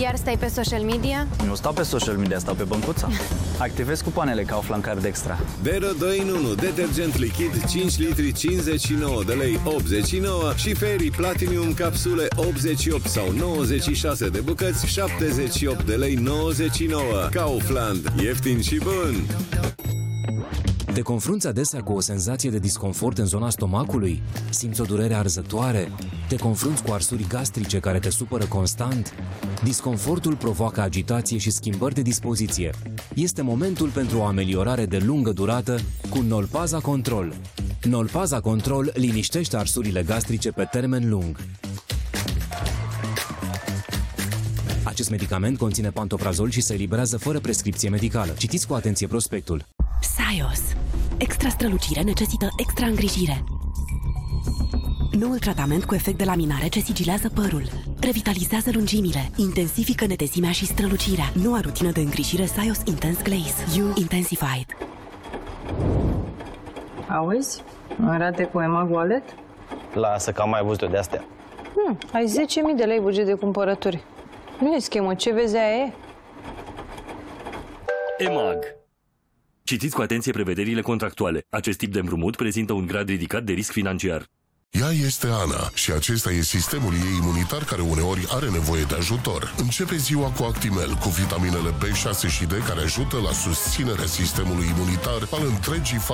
Iar stai pe social media? Nu stau pe social media, stau pe băncuța. Activez cupoanele Kaufland Card Extra. Vero 2 în 1, detergent lichid 5 litri 59 de lei 89 și Fairy Platinum capsule 88 sau 96 de bucăți 78 de lei 99. Kaufland, ieftin și bun! Te confrunți adesea cu o senzație de disconfort în zona stomacului? Simți o durere arzătoare? Te confrunți cu arsuri gastrice care te supără constant? Disconfortul provoacă agitație și schimbări de dispoziție. Este momentul pentru o ameliorare de lungă durată cu Nolpaza Control. Nolpaza Control liniștește arsurile gastrice pe termen lung. Acest medicament conține pantoprazol și se eliberează fără prescripție medicală. Citiți cu atenție prospectul. Saios. Extra strălucire necesită extra îngrijire. Noul tratament cu efect de laminare ce sigilează părul. Revitalizează lungimile, intensifică netezimea și strălucirea. Noua rutină de îngrijire Saios Intense Glaze. You Intensified. Auzi? Arate cu EMAG Wallet? Lasă că am mai văzut-o de-astea. Ai 10.000 de lei buget de cumpărături. Nu e schemă, ce vezi aia e? EMAG. Citiți cu atenție prevederile contractuale. Acest tip de împrumut prezintă un grad ridicat de risc financiar. Ea este Ana și acesta e sistemul ei imunitar care uneori are nevoie de ajutor. Începe ziua cu Actimel, cu vitaminele B6 și D care ajută la susținerea sistemului imunitar al întregii